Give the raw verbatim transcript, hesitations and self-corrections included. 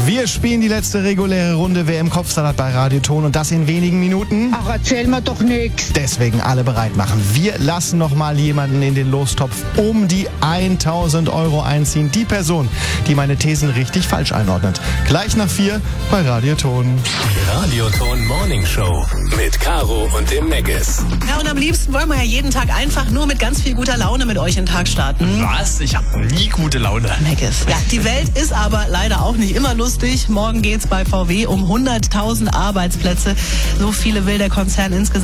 Wir spielen die letzte reguläre Runde W M-Kopfsalat bei Radioton und das in wenigen Minuten. Ach, erzähl mir doch nix. Deswegen alle bereit machen. Wir lassen noch mal jemanden in den Lostopf um die tausend Euro einziehen. Die Person, die meine Thesen richtig falsch einordnet. Gleich nach vier bei Radioton. Radioton Morning Show mit Caro und dem Meggis. Ja, und am liebsten wollen wir ja jeden Tag einfach nur mit ganz viel guter Laune mit euch in den Tag starten. Was? Ich habe nie gute Laune. Meggis. Ja, die Welt ist aber leider auch nicht immer lustig. Morgen geht's bei V W um hunderttausend Arbeitsplätze. So viele will der Konzern insgesamt